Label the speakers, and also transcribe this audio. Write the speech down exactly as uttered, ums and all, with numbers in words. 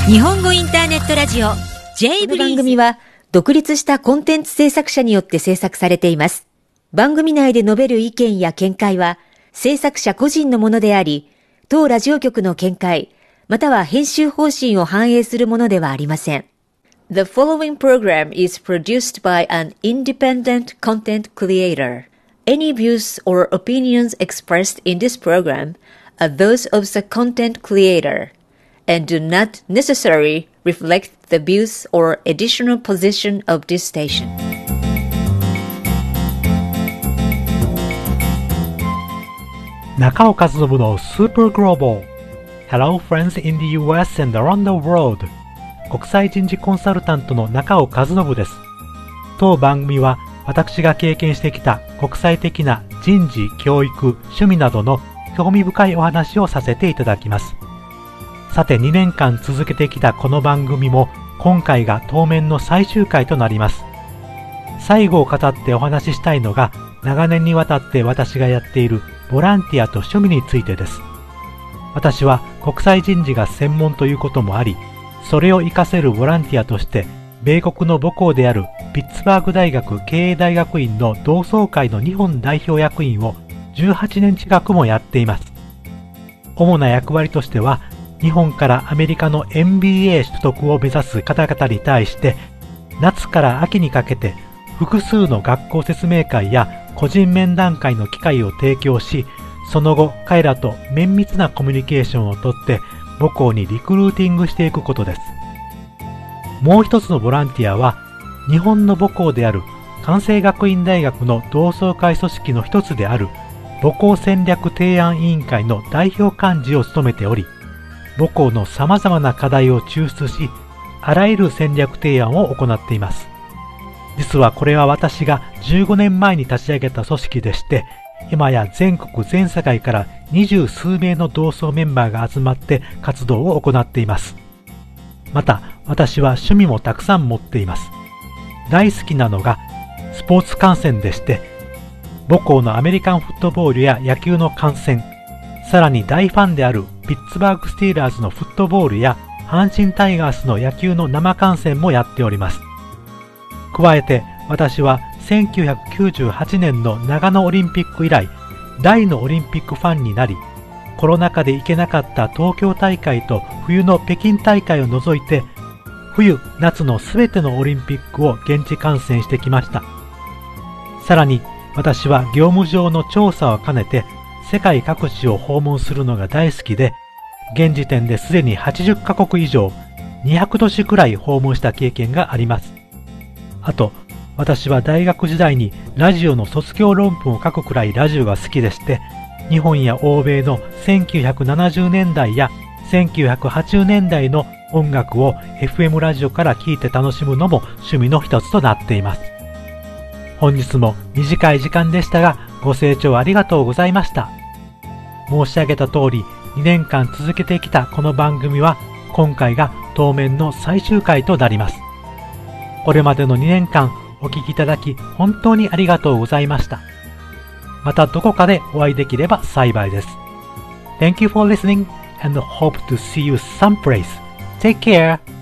Speaker 1: 日本語インターネットラジオ J ブリーズ。
Speaker 2: この番組は独立したコンテンツ制作者によって制作されています。番組内で述べる意見や見解は制作者個人のものであり、当ラジオ局の見解または編集方針を反映するものではありません。The following program is produced by an independent content creator. Any views or opinions expressed in this program are those of the content creator and do not necessarily reflect the views or editorial position of this station.
Speaker 3: 中尾和信の Super Global Hello friends in the ユーエス and around the world 国際人事コンサルタントの中尾和信です。当番組は私が経験してきた国際的な人事、教育、趣味などの興味深いお話をさせていただきます。さてにねんかん続けてきたこの番組も今回が当面の最終回となります。最後を語ってお話ししたいのが長年にわたって私がやっているボランティアと趣味についてです。私は国際人事が専門ということもあり、それを活かせるボランティアとして米国の母校であるピッツバーグ大学経営大学院の同窓会の日本代表役員をじゅうはちねん近くもやっています。主な役割としては日本からアメリカの エムビーエー 取得を目指す方々に対して夏から秋にかけて複数の学校説明会や個人面談会の機会を提供し、その後彼らと綿密なコミュニケーションをとって母校にリクルーティングしていくことです。もう一つのボランティアは日本の母校である関西学院大学の同窓会組織の一つである母校戦略提案委員会の代表幹事を務めており、母校の様々な課題を抽出し、あらゆる戦略提案を行っています。実はこれは私がじゅうごねんまえに立ち上げた組織でして、今や全国全世界から二十数名の同窓メンバーが集まって活動を行っています。また、私は趣味もたくさん持っています。大好きなのがスポーツ観戦でして、母校のアメリカンフットボールや野球の観戦、さらに大ファンであるピッツバーグスティーラーズのフットボールや阪神タイガースの野球の生観戦もやっております。加えて私はせんきゅうひゃくきゅうじゅうはちねんの長野オリンピック以来、大のオリンピックファンになり、コロナ禍で行けなかった東京大会と冬の北京大会を除いて、冬、夏のすべてのオリンピックを現地観戦してきました。さらに私は業務上の調査を兼ねて世界各地を訪問するのが大好きで、現時点ですでにはちじゅっかこく以上、にひゃくどしくらい訪問した経験があります。あと、私は大学時代にラジオの卒業論文を書くくらいラジオが好きでして、日本や欧米のせんきゅうひゃくななじゅうねんだいやせんきゅうひゃくはちじゅうねんだいの音楽を エフエム ラジオから聴いて楽しむのも趣味の一つとなっています。本日も短い時間でしたが、ご清聴ありがとうございました。申し上げた通り、にねんかん続けてきたこの番組は、今回が当面の最終回となります。これまでのにねんかんお聞きいただき、本当にありがとうございました。またどこかでお会いできれば幸いです。Thank you for listening and hope to see you someplace. Take care!